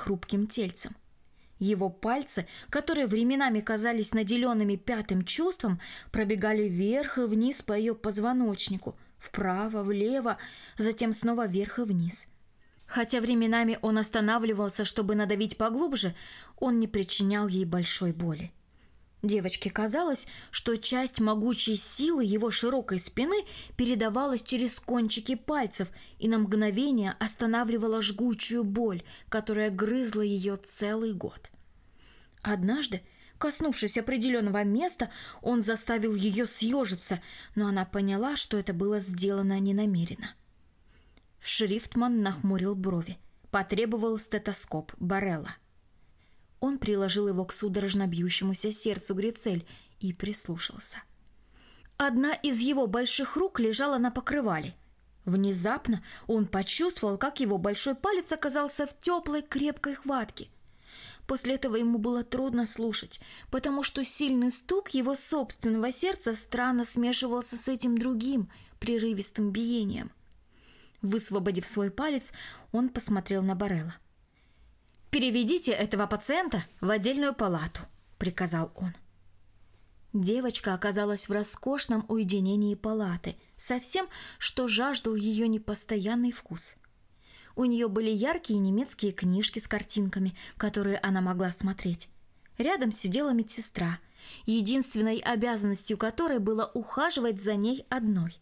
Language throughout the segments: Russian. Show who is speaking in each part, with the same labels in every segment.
Speaker 1: хрупким тельцем. Его пальцы, которые временами казались наделенными пятым чувством, пробегали вверх и вниз по ее позвоночнику, вправо, влево, затем снова вверх и вниз. Хотя временами он останавливался, чтобы надавить поглубже, он не причинял ей большой боли. Девочке казалось, что часть могучей силы его широкой спины передавалась через кончики пальцев и на мгновение останавливала жгучую боль, которая грызла ее целый год. Однажды, коснувшись определенного места, он заставил ее съежиться, но она поняла, что это было сделано ненамеренно. Шрифтман нахмурил брови, потребовал стетоскоп Боррелла. Он приложил его к судорожно бьющемуся сердцу Грицель и прислушался. Одна из его больших рук лежала на покрывале. Внезапно он почувствовал, как его большой палец оказался в теплой крепкой хватке. После этого ему было трудно слушать, потому что сильный стук его собственного сердца странно смешивался с этим другим прерывистым биением. Высвободив свой палец, он посмотрел на Боррелла. «Переведите этого пациента в отдельную палату», — приказал он. Девочка оказалась в роскошном уединении палаты, со всем, что жаждал ее непостоянный вкус. У нее были яркие немецкие книжки с картинками, которые она могла смотреть. Рядом сидела медсестра, единственной обязанностью которой было ухаживать за ней одной.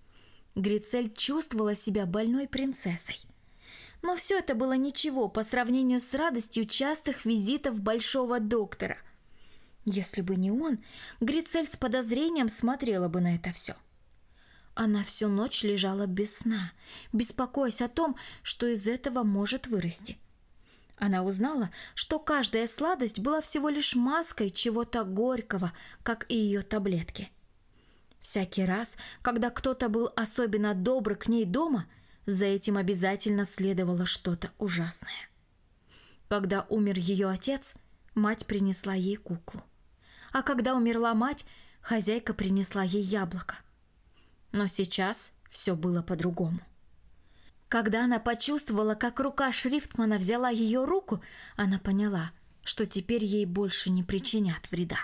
Speaker 1: Грицель чувствовала себя больной принцессой. Но все это было ничего по сравнению с радостью частых визитов большого доктора. Если бы не он, Грицель с подозрением смотрела бы на это все. Она всю ночь лежала без сна, беспокоясь о том, что из этого может вырасти. Она узнала, что каждая сладость была всего лишь маской чего-то горького, как и ее таблетки. Всякий раз, когда кто-то был особенно добр к ней дома, за этим обязательно следовало что-то ужасное. Когда умер ее отец, мать принесла ей куклу. А когда умерла мать, хозяйка принесла ей яблоко. Но сейчас все было по-другому. Когда она почувствовала, как рука Шрифтмана взяла ее руку, она поняла, что теперь ей больше не причинят вреда.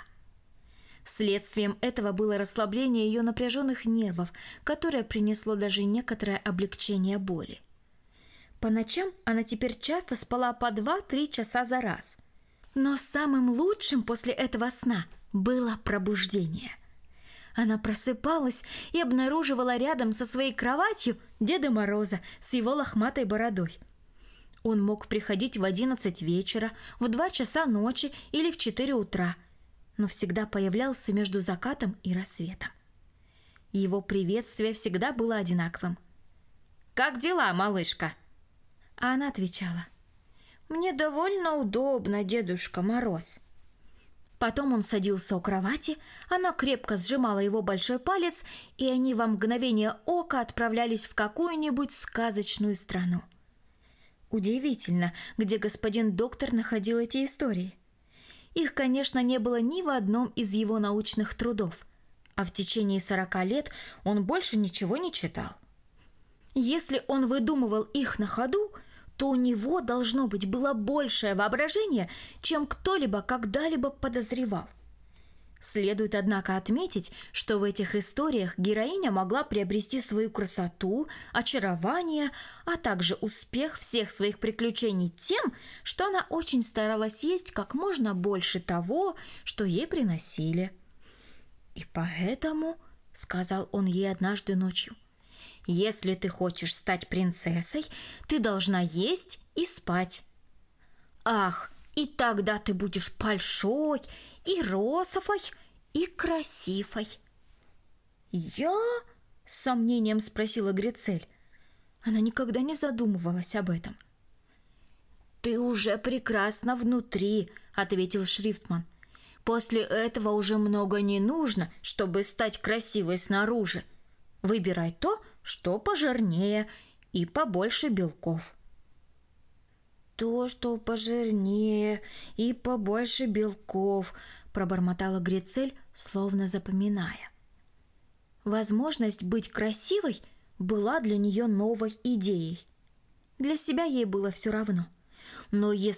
Speaker 1: Следствием этого было расслабление ее напряженных нервов, которое принесло даже некоторое облегчение боли. По ночам она теперь часто спала по 2-3 часа за раз. Но самым лучшим после этого сна было пробуждение. Она просыпалась и обнаруживала рядом со своей кроватью Деда Мороза с его лохматой бородой. Он мог приходить в 11 вечера, в 2 часа ночи или в 4 утра, но всегда появлялся между закатом и рассветом. Его приветствие всегда было одинаковым. «Как дела, малышка?» А она отвечала: «Мне довольно удобно, Дедушка Мороз». Потом он садился у кровати, она крепко сжимала его большой палец, и они во мгновение ока отправлялись в какую-нибудь сказочную страну. Удивительно, где господин доктор находил эти истории. Их, конечно, не было ни в одном из его научных трудов, а в течение 40 лет он больше ничего не читал. Если он выдумывал их на ходу, то у него, должно быть, было большее воображение, чем кто-либо когда-либо подозревал. Следует, однако, отметить, что в этих историях героиня могла приобрести свою красоту, очарование, а также успех всех своих приключений тем, что она очень старалась есть как можно больше того, что ей приносили. «И поэтому, — сказал он ей однажды ночью, — если ты хочешь стать принцессой, ты должна есть и спать. Ах, и тогда ты будешь большой и розовой и красивой». «Я?» — с сомнением спросила Грицель. Она никогда не задумывалась об этом. «Ты уже прекрасна внутри», — ответил Шрифтман. «После этого уже много не нужно, чтобы стать красивой снаружи. Выбирай то, что пожирнее и побольше белков». «То, что пожирнее и побольше белков», — пробормотала Грицель, словно запоминая. Возможность быть красивой была для нее новой идеей. Для себя ей было все равно. Но если